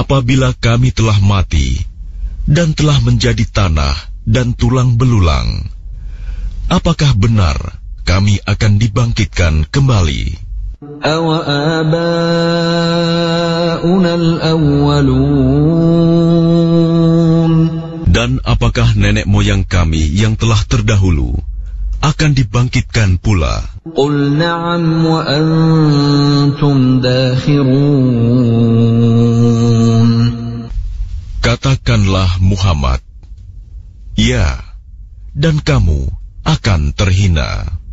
apabila kami telah mati dan telah menjadi tanah dan tulang belulang, apakah benar kami akan dibangkitkan kembali? Dan apakah nenek moyang kami yang telah terdahulu akan dibangkitkan pula? Qul na'am wa antum dakhirun. Katakanlah Muhammad, ya, dan kamu akan terhina.